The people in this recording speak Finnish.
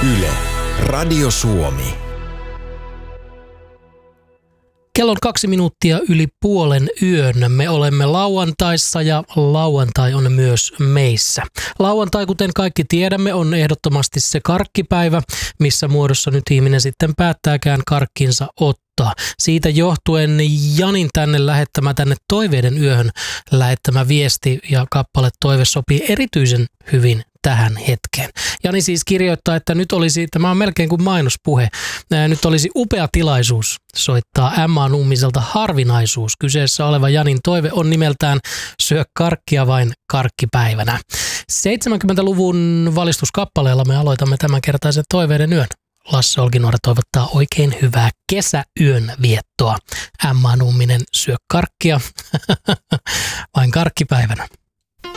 Yle, Radio Suomi. Kello on 2 minuuttia yli puolen yön. Me olemme lauantaissa ja lauantai on myös meissä. Lauantai, kuten kaikki tiedämme, on ehdottomasti se karkkipäivä, missä muodossa nyt ihminen sitten päättääkään karkkinsa ottaa. Siitä johtuen Janin tänne Toiveiden yöhön lähettämä viesti ja kappale Toive sopii erityisen hyvin tähän hetkeen. Jani siis kirjoittaa, että nyt olisi, tämä on melkein kuin mainospuhe, nyt olisi upea tilaisuus soittaa Emma Nummiselta Harvinaisuus. Kyseessä oleva Janin toive on nimeltään Syö karkkia vain karkkipäivänä. 70-luvun valistuskappaleella me aloitamme tämänkertaisen Toiveiden yön. Lasse Olkinuora toivottaa oikein hyvää kesäyön viettoa. Emma Numminen, syö karkkia vain karkkipäivänä.